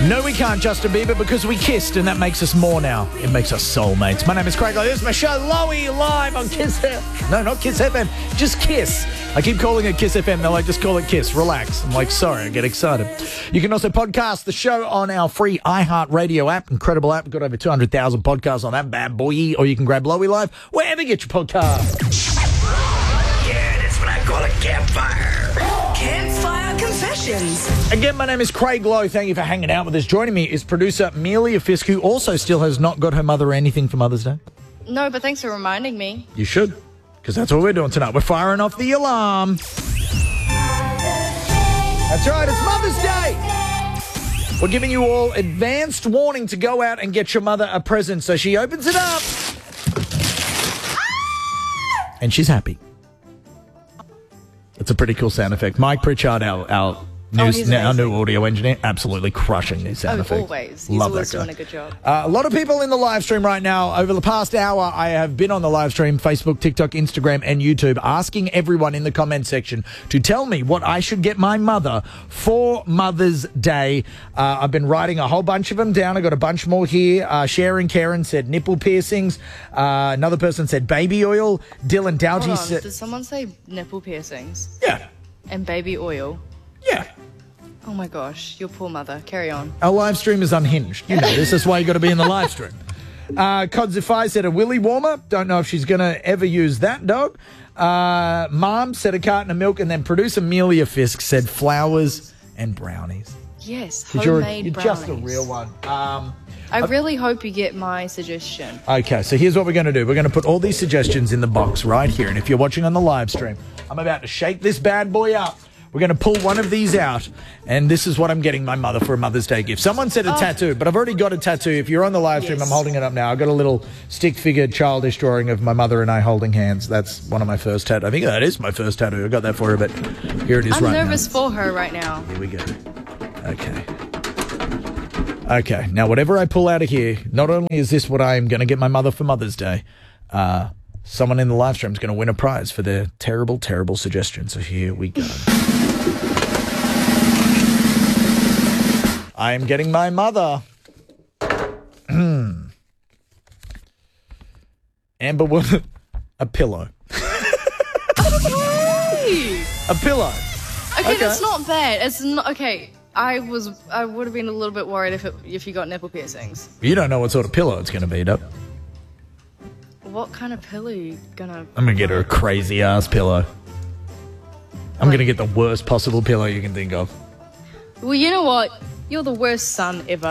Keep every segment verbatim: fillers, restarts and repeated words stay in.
No, we can't, Justin Bieber, because we kissed, and that makes us more now. It makes us soulmates. My name is Craig. This is my show, Lowy, live on Kiss F M. No, not Kiss F M, just Kiss. I keep calling it Kiss F M. They're like, just call it Kiss. Relax. I'm like, sorry, I get excited. You can also podcast the show on our free iHeartRadio app. Incredible app. We've got over two hundred thousand podcasts on that bad boy. Or you can grab Lowy Live wherever you get your podcast. Yeah, that's what I call a campfire. Campfire Confessions. Again, my name is Craig Lowe. Thank you for hanging out with us. Joining me is producer Amelia Fisk, who also still has not got her mother anything for Mother's Day. No, but thanks for reminding me. You should, because that's what we're doing tonight. We're firing off the alarm. That's right, it's Mother's Day. We're giving you all advanced warning to go out and get your mother a present. So she opens it up. And she's happy. It's a pretty cool sound effect. Mike Pritchard, our, our, news, oh, our new audio engineer, absolutely crushing these sound Oh, effects. always. He's Love always that guy. doing a good job. Uh, a lot of people in the live stream right now. Over the past hour, I have been on the live stream, Facebook, TikTok, Instagram, and YouTube, asking everyone in the comment section to tell me what I should get my mother for Mother's Day. Uh, I've been writing a whole bunch of them down. I got a bunch more here. Uh, Sharon Karen said nipple piercings. Uh, another person said baby oil. Dylan Doughty Hold on, said... did someone say nipple piercings? Yeah. And baby oil? Yeah. Oh my gosh, your poor mother. Carry on. Our live stream is unhinged. You know this. That's why you got to be in the live stream. Uh, Codzify said a willy warmer. Don't know if she's going to ever use that, dog. Uh, Mom said a carton of milk. And then producer Amelia Fisk said flowers and brownies. Yes, 'Cause you're, homemade you're brownies. just a real one. Um, I really hope you get my suggestion. okay, so here's what we're going to do. We're going to put all these suggestions in the box right here. And if you're watching on the live stream, I'm about to shake this bad boy up. We're going to pull one of these out, and this is what I'm getting my mother for a Mother's Day gift. Someone said a Oh. tattoo, but I've already got a tattoo. If you're on the live stream, Yes. I'm holding it up now. I've got a little stick figure childish drawing of my mother and I holding hands. That's one of my first tattoos. I think that is my first tattoo. I got that for her, but here it is I'm right nervous now. for her right now. Here we go. Okay. Okay, now whatever I pull out of here, not only is this what I'm going to get my mother for Mother's Day, uh, someone in the live stream is going to win a prize for their terrible, terrible suggestion. So here we go. I am getting my mother Amber Wood a pillow. A pillow. Okay, Okay. that's not bad. It's not okay. I was I would have been a little bit worried if it, if you got nipple piercings. You don't know what sort of pillow it's going to be, Dub. What kind of pillow are you gonna? I'm going to get her a crazy ass pillow. I'm going to get the worst possible pillow you can think of. Well, you know what? You're the worst son ever.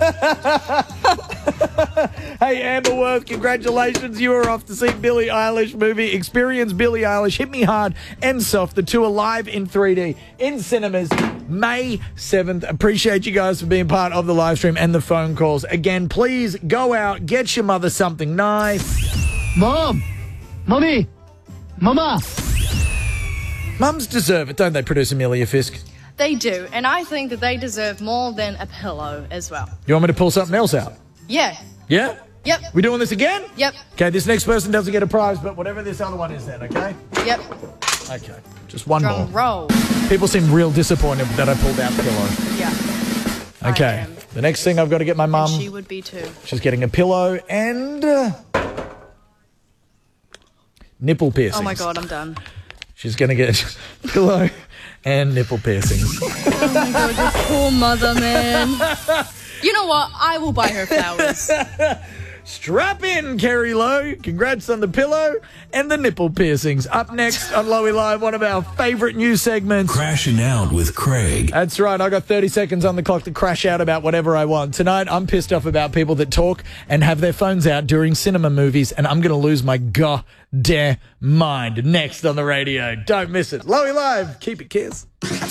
Hey, Amber Worth, congratulations. You are off to see Billie Eilish movie. Experience Billie Eilish, Hit Me Hard and Soft. The two are live in three D in cinemas May seventh. Appreciate you guys for being part of the live stream and the phone calls. Again, please go out, get your mother something nice. Mom! Mommy! Mama! Mums deserve it, don't they, producer Amelia Fisk? They do, and I think that they deserve more than a pillow as well. You want me to pull something else out? Yeah. Yeah? Yep. We doing this again? Yep. Okay, this next person doesn't get a prize, but whatever this other one is then, okay? Yep. Okay, just one Drum more. roll. People seem real disappointed that I pulled out pillow. Yeah. Okay, I am. the next thing I've got to get my mum, And she would be too. she's getting a pillow and uh, nipple piercings. Oh my god, I'm done. She's going to get pillow and nipple piercings. Oh my god, your poor mother, man. You know what? I will buy her flowers. Strap in, Kerry Lowe. Congrats on the pillow and the nipple piercings. Up next on Lowy Live, one of our favourite news segments. Crashing Out with Craig. That's right. I got thirty seconds on the clock to crash out about whatever I want. Tonight, I'm pissed off about people that talk and have their phones out during cinema movies, and I'm going to lose my goddamn mind. Next on the radio. Don't miss it. Lowy Live. Keep it, kiss.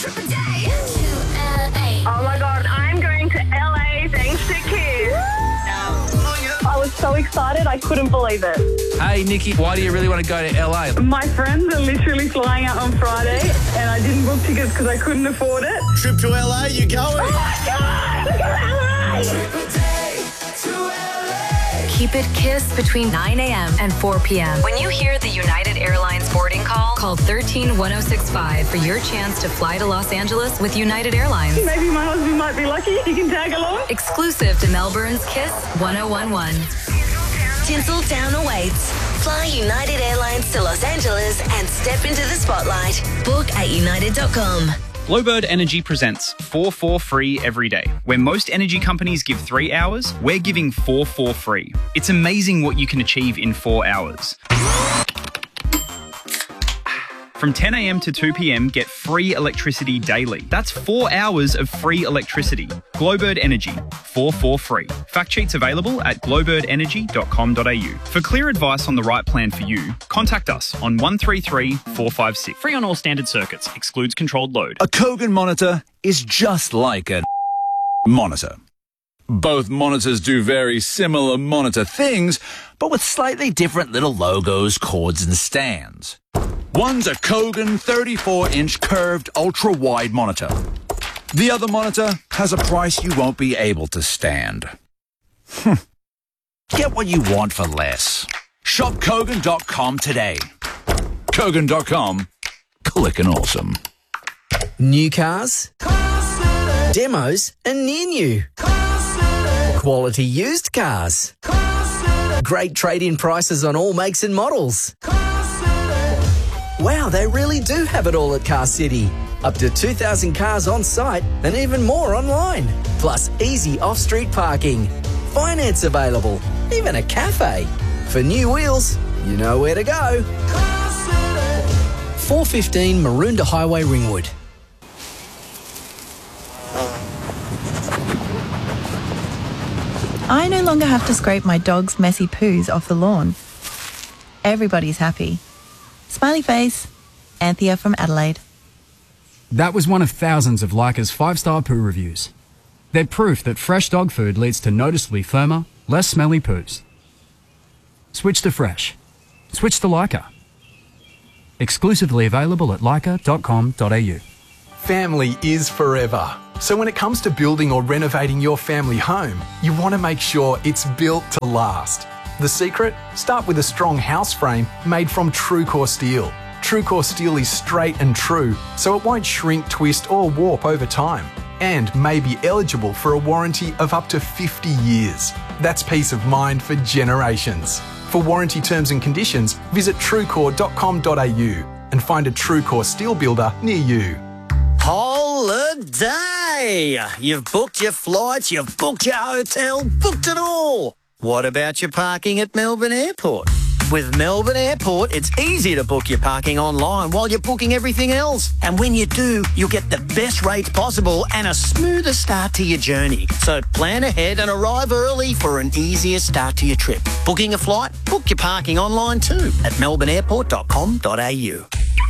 Oh my god, I'm going to L A thanks to Kiss. I was so excited, I couldn't believe it. Hey, Nikki, why do you really want to go to L A? My friends are literally flying out on Friday, and I didn't book tickets because I couldn't afford it. Trip to L A, you going? Oh my god, look at L A! Keep Keep it KISS between nine a.m. and four p.m. When you hear the United Airlines boarding call, call one three one oh six five for your chance to fly to Los Angeles with United Airlines. Maybe my husband might be lucky. He can tag along. Exclusive to Melbourne's KISS one oh one one. Tinseltown awaits. Fly United Airlines to Los Angeles and step into the spotlight. Book at united dot com. Bluebird Energy presents four four free every day. Where most energy companies give three hours, we're giving four four free. It's amazing what you can achieve in four hours. From ten a.m. to two p.m, get free electricity daily. That's four hours of free electricity. Glowbird Energy, four four free. Fact sheets available at glowbird energy dot com dot a u. For clear advice on the right plan for you, contact us on one three three, four five six. Free on all standard circuits, excludes controlled load. A Kogan monitor is just like a monitor. Both monitors do very similar monitor things, but with slightly different little logos, cords, and stands. One's a Kogan thirty-four inch curved ultra-wide monitor. The other monitor has a price you won't be able to stand. Get what you want for less. Shop Kogan dot com today. Kogan dot com. Clickin' awesome. New cars, demos, and near new. Quality used cars. Great trade-in prices on all makes and models. Wow, they really do have it all at Car City. Up to two thousand cars on site and even more online. Plus easy off-street parking. Finance available. Even a cafe. For new wheels, you know where to go. four fifteen Maroondah Highway, Ringwood. I no longer have to scrape my dog's messy poos off the lawn. Everybody's happy. Smiley face, Anthea from Adelaide. That was one of thousands of Leica's five-star poo reviews. They're proof that fresh dog food leads to noticeably firmer, less smelly poos. Switch to fresh. Switch to Leica. Exclusively available at leica dot com dot a u. Family is forever. So when it comes to building or renovating your family home, you want to make sure it's built to last. The secret? Start with a strong house frame made from TrueCore steel. TrueCore steel is straight and true, so it won't shrink, twist or warp over time, and may be eligible for a warranty of up to fifty years. That's peace of mind for generations. For warranty terms and conditions, visit truecore dot com dot a u and find a TrueCore steel builder near you. Holiday! You've booked your flights, you've booked your hotel, booked it all. What about your parking at Melbourne Airport? With Melbourne Airport, it's easy to book your parking online while you're booking everything else. And when you do, you'll get the best rates possible and a smoother start to your journey. So plan ahead and arrive early for an easier start to your trip. Booking a flight? Book your parking online too at melbourne airport dot com dot a u.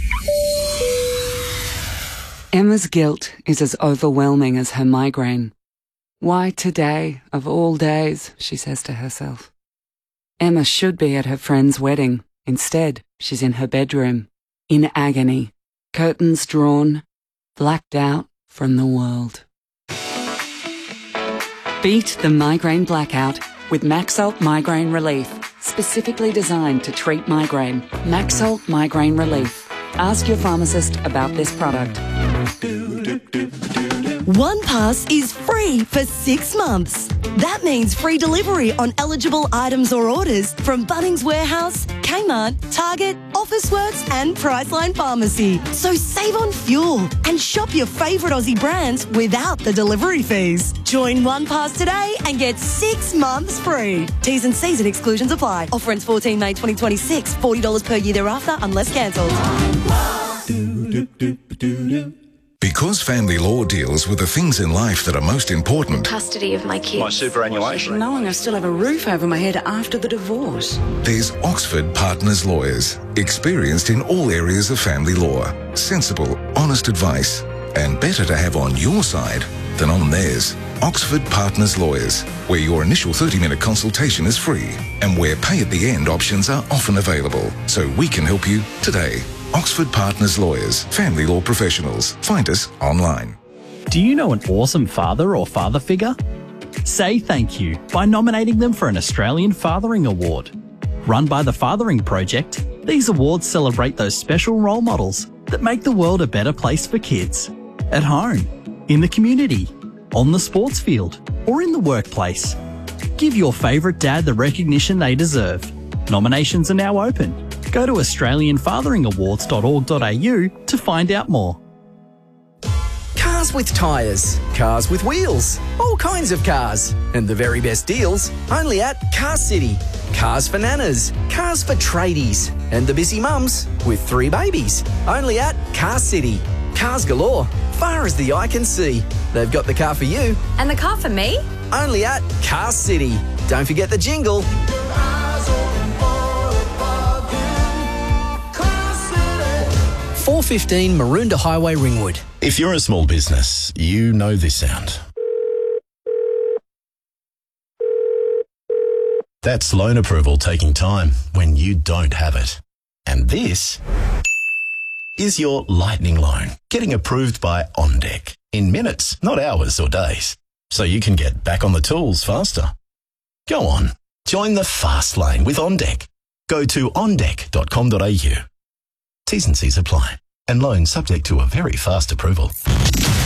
Emma's guilt is as overwhelming as her migraine. Why today, of all days, she says to herself. Emma should be at her friend's wedding. Instead, she's in her bedroom, in agony, curtains drawn, blacked out from the world. Beat the migraine blackout with Maxalt Migraine Relief, specifically designed to treat migraine. Maxalt Migraine Relief. Ask your pharmacist about this product. One Pass is free for six months. That means free delivery on eligible items or orders from Bunnings Warehouse, Kmart, Target, Officeworks and Priceline Pharmacy. So save on fuel and shop your favourite Aussie brands without the delivery fees. Join One Pass today and get six months free. T's and C's and exclusions apply. Offer ends fourteen May twenty twenty-six. forty dollars per year thereafter unless cancelled. Because family law deals with the things in life that are most important. Custody of my kids. My superannuation. Knowing I still have a roof over my head after the divorce. There's Oxford Partners Lawyers, experienced in all areas of family law. Sensible, honest advice, and better to have on your side than on theirs. Oxford Partners Lawyers, where your initial thirty minute consultation is free and where pay at the end options are often available. So we can help you today. Oxford Partners Lawyers, family law professionals. Find us online. Do you know an awesome father or father figure? Say thank you by nominating them for an Australian Fathering Award. Run by the Fathering Project, these awards celebrate those special role models that make the world a better place for kids. At home, in the community, on the sports field, or in the workplace. Give your favourite dad the recognition they deserve. Nominations are now open. Go to australian fathering awards dot org dot a u to find out more. Cars with tyres, cars with wheels, all kinds of cars. And the very best deals only at Car City. Cars for nanas, cars for tradies, and the busy mums with three babies. Only at Car City. Cars galore, far as the eye can see. They've got the car for you. And the car for me? Only at Car City. Don't forget the jingle. four fifteen Maroondah Highway, Ringwood. If you're a small business, you know this sound. That's loan approval taking time when you don't have it. And this is your lightning loan getting approved by OnDeck in minutes, not hours or days, so you can get back on the tools faster. Go on, join the fast lane with OnDeck. Go to on deck dot com dot a u. T's and C's apply, and loan subject to a very fast approval.